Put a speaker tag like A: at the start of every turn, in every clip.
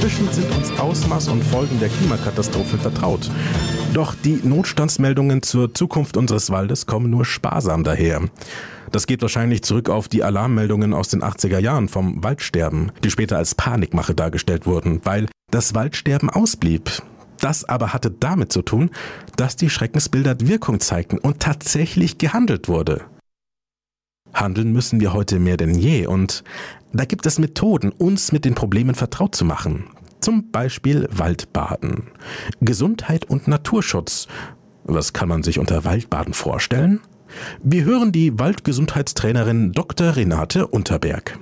A: Inzwischen sind uns Ausmaß und Folgen der Klimakatastrophe vertraut. Doch die Notstandsmeldungen zur Zukunft unseres Waldes kommen nur sparsam daher. Das geht wahrscheinlich zurück auf die Alarmmeldungen aus den 80er Jahren vom Waldsterben, die später als Panikmache dargestellt wurden, weil das Waldsterben ausblieb. Das aber hatte damit zu tun, dass die Schreckensbilder Wirkung zeigten und tatsächlich gehandelt wurde. Handeln müssen wir heute mehr denn je und da gibt es Methoden, uns mit den Problemen vertraut zu machen. Zum Beispiel Waldbaden. Gesundheit und Naturschutz. Was kann man sich unter Waldbaden vorstellen? Wir hören die Waldgesundheitstrainerin Dr. Renate Unterberg.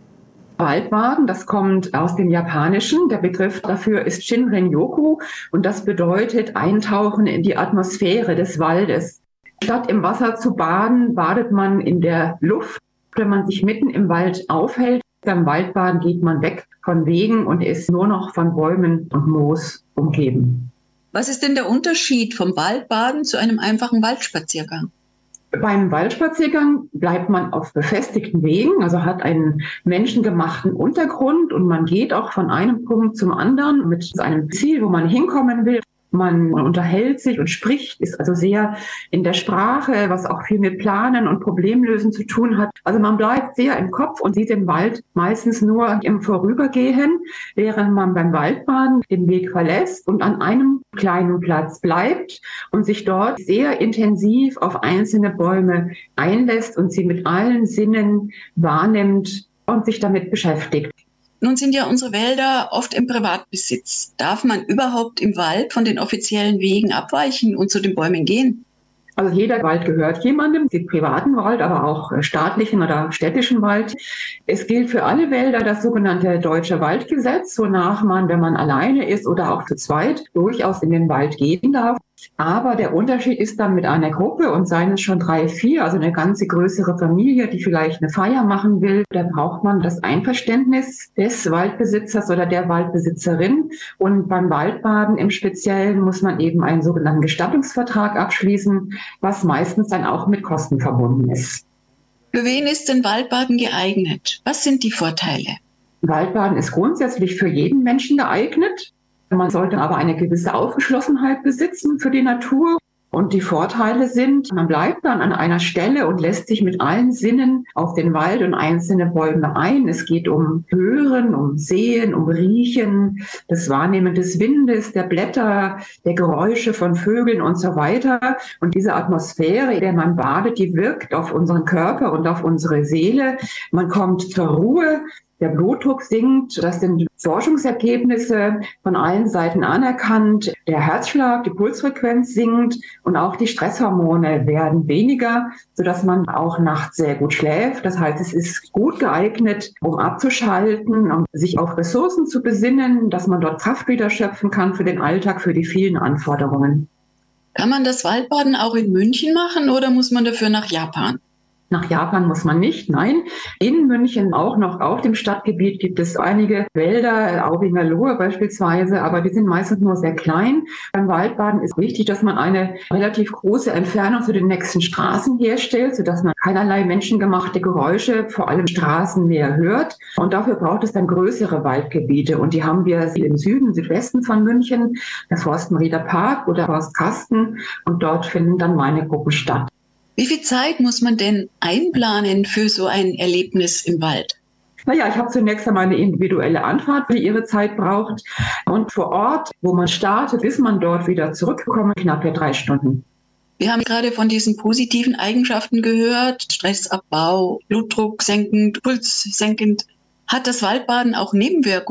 B: Waldbaden, das kommt aus dem Japanischen. Der Begriff dafür ist Shinrin-yoku und das bedeutet Eintauchen in die Atmosphäre des Waldes. Statt im Wasser zu baden, badet man in der Luft. Wenn man sich mitten im Wald aufhält, beim Waldbaden geht man weg von Wegen und ist nur noch von Bäumen und Moos umgeben.
C: Was ist denn der Unterschied vom Waldbaden zu einem einfachen Waldspaziergang?
B: Beim Waldspaziergang bleibt man auf befestigten Wegen, also hat einen menschengemachten Untergrund und man geht auch von einem Punkt zum anderen mit einem Ziel, wo man hinkommen will. Man unterhält sich und spricht, ist also sehr in der Sprache, was auch viel mit Planen und Problemlösen zu tun hat. Also man bleibt sehr im Kopf und sieht den Wald meistens nur im Vorübergehen, während man beim Waldbaden den Weg verlässt und an einem kleinen Platz bleibt und sich dort sehr intensiv auf einzelne Bäume einlässt und sie mit allen Sinnen wahrnimmt und sich damit beschäftigt.
C: Nun sind ja unsere Wälder oft im Privatbesitz. Darf man überhaupt im Wald von den offiziellen Wegen abweichen und zu den Bäumen gehen?
B: Also jeder Wald gehört jemandem, den privaten Wald, aber auch staatlichen oder städtischen Wald. Es gilt für alle Wälder das sogenannte Deutsche Waldgesetz, wonach man, wenn man alleine ist oder auch zu zweit, durchaus in den Wald gehen darf. Aber der Unterschied ist dann mit einer Gruppe und seien es schon 3, 4, also eine ganze größere Familie, die vielleicht eine Feier machen will, da braucht man das Einverständnis des Waldbesitzers oder der Waldbesitzerin. Und beim Waldbaden im Speziellen muss man eben einen sogenannten Gestattungsvertrag abschließen, was meistens dann auch mit Kosten verbunden ist.
C: Für wen ist denn Waldbaden geeignet? Was sind die Vorteile?
B: Waldbaden ist grundsätzlich für jeden Menschen geeignet. Man sollte aber eine gewisse Aufgeschlossenheit besitzen für die Natur. Und die Vorteile sind, man bleibt dann an einer Stelle und lässt sich mit allen Sinnen auf den Wald und einzelne Bäume ein. Es geht um Hören, um Sehen, um Riechen, das Wahrnehmen des Windes, der Blätter, der Geräusche von Vögeln und so weiter. Und diese Atmosphäre, in der man badet, die wirkt auf unseren Körper und auf unsere Seele. Man kommt zur Ruhe. Der Blutdruck sinkt, das sind Forschungsergebnisse von allen Seiten anerkannt. Der Herzschlag, die Pulsfrequenz sinkt und auch die Stresshormone werden weniger, sodass man auch nachts sehr gut schläft. Das heißt, es ist gut geeignet, um abzuschalten, um sich auf Ressourcen zu besinnen, dass man dort Kraft wieder schöpfen kann für den Alltag, für die vielen Anforderungen.
C: Kann man das Waldbaden auch in München machen oder muss man dafür nach Japan?
B: Nach Japan muss man nicht, nein. In München auch noch auf dem Stadtgebiet gibt es einige Wälder, Aubinger Lohe beispielsweise, aber die sind meistens nur sehr klein. Beim Waldbaden ist wichtig, dass man eine relativ große Entfernung zu den nächsten Straßen herstellt, sodass man keinerlei menschengemachte Geräusche, vor allem Straßennähe, hört. Und dafür braucht es dann größere Waldgebiete. Und die haben wir im Süden, Südwesten von München, der Forstenrieder Park oder Forst Kasten. Und dort finden dann meine Gruppen statt.
C: Wie viel Zeit muss man denn einplanen für so ein Erlebnis im Wald?
B: Naja, ich habe zunächst einmal eine individuelle Anfahrt, die ihre Zeit braucht. Und vor Ort, wo man startet, bis man dort wieder zurückkommt, knapp 3 Stunden.
C: Wir haben gerade von diesen positiven Eigenschaften gehört. Stressabbau, Blutdruck senkend, Puls senkend. Hat das Waldbaden auch Nebenwirkungen?